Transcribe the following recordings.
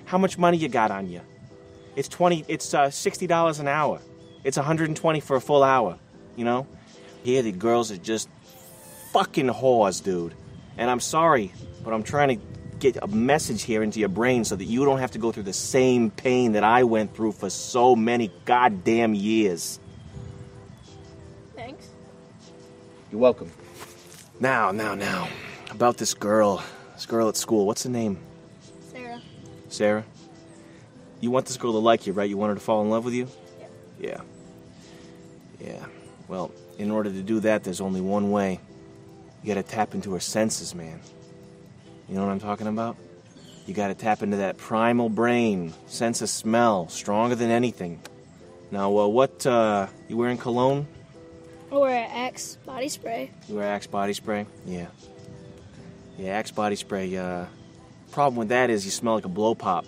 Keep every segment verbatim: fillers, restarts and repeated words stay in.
How much money you got on you? It's twenty. It's uh, sixty dollars an hour. It's one hundred twenty for a full hour. You know? Here, the girls are just fucking whores, dude. And I'm sorry, but I'm trying to get a message here into your brain so that you don't have to go through the same pain that I went through for so many goddamn years. Thanks. You're welcome. Now, now, now. About this girl. This girl at school. What's her name? Sarah. Sarah? You want this girl to like you, right? You want her to fall in love with you? Yeah. Yeah. Yeah. Well, in order to do that, there's only one way. You gotta tap into her senses, man. You know what I'm talking about? You gotta tap into that primal brain, sense of smell, stronger than anything. Now, uh, what, uh, you wearing cologne? I wear Axe body spray. You wear Axe body spray? Yeah. Yeah, Axe body spray, uh, problem with that is you smell like a blow pop.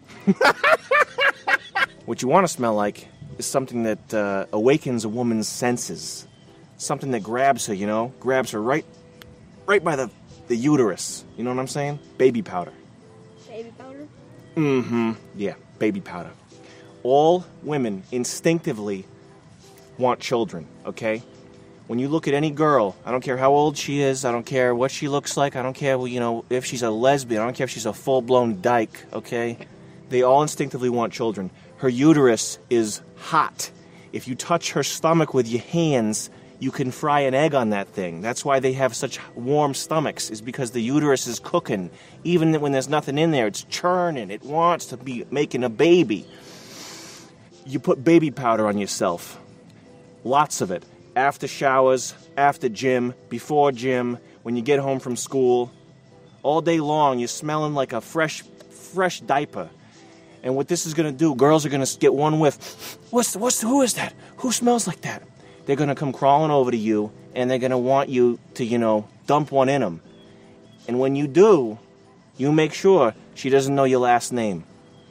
What you want to smell like is something that uh, awakens a woman's senses. Something that grabs her, you know? Grabs her right right by the, the uterus. You know what I'm saying? Baby powder. Baby powder? Mm-hmm. Yeah, baby powder. All women instinctively want children, okay? When you look at any girl, I don't care how old she is, I don't care what she looks like, I don't care, you know, if she's a lesbian, I don't care if she's a full-blown dyke, okay? They all instinctively want children. Her uterus is hot. If you touch her stomach with your hands, you can fry an egg on that thing. That's why they have such warm stomachs, is because the uterus is cooking. Even when there's nothing in there, it's churning. It wants to be making a baby. You put baby powder on yourself. Lots of it. After showers, after gym, before gym, when you get home from school. All day long, you're smelling like a fresh, fresh diaper. And what this is going to do, girls are going to get one whiff. What's, what's, who is that? Who smells like that? They're going to come crawling over to you, and they're going to want you to, you know, dump one in them. And when you do, you make sure she doesn't know your last name.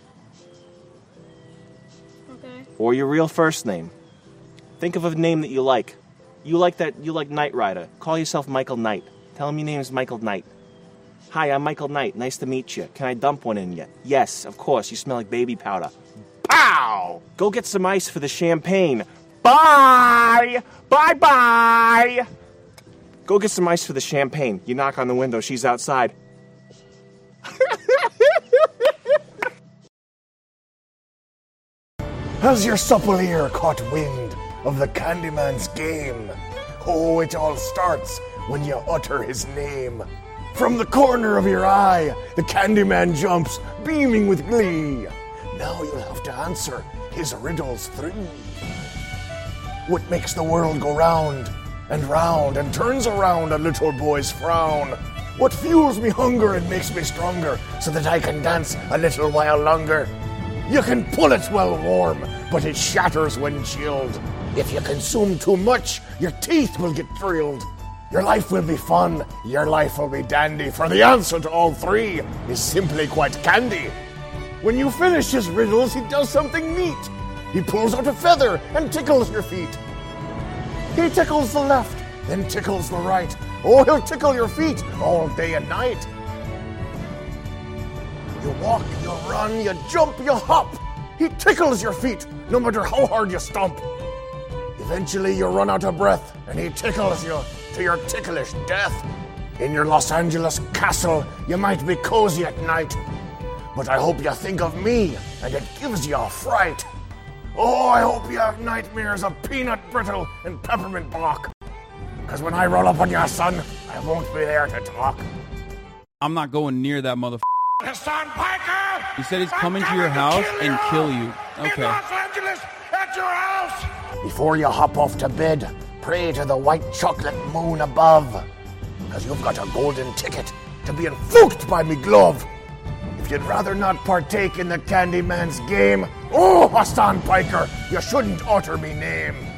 Okay. Or your real first name. Think of a name that you like. You like that, you like Knight Rider. Call yourself Michael Knight. Tell him your name is Michael Knight. Hi, I'm Michael Knight. Nice to meet you. Can I dump one in you? Yes, of course. You smell like baby powder. Pow! Go get some ice for the champagne. Bye! Bye-bye! Go get some ice for the champagne. You knock on the window. She's outside. Has your supple ear caught wind of the Candyman's game? Oh, it all starts when you utter his name. From the corner of your eye, the Candyman jumps, beaming with glee. Now you'll have to answer his riddles three. What makes the world go round and round and turns around a little boy's frown? What fuels me hunger and makes me stronger so that I can dance a little while longer? You can pull it while warm, but it shatters when chilled. If you consume too much, your teeth will get drilled. Your life will be fun, your life will be dandy, for the answer to all three is simply quite candy. When you finish his riddles, he does something neat. He pulls out a feather and tickles your feet. He tickles the left, then tickles the right. Oh, he'll tickle your feet all day and night. You walk, you run, you jump, you hop. He tickles your feet, no matter how hard you stomp. Eventually you run out of breath, and he tickles you to your ticklish death. In your Los Angeles castle, you might be cozy at night, but I hope you think of me, and it gives you a fright. Oh, I hope you have nightmares of peanut brittle and peppermint bark, because when I roll up on your son, I won't be there to talk. I'm not going near that motherfucker. Hassan Piker! He said he's I'm coming to your coming to house kill and you. kill you. In Okay. Los Angeles, at your house! Before you hop off to bed, pray to the white chocolate moon above, because you've got a golden ticket to being fooked by me glove. If you'd rather not partake in the Candyman's game, oh, Hassan Piker, you shouldn't utter me name.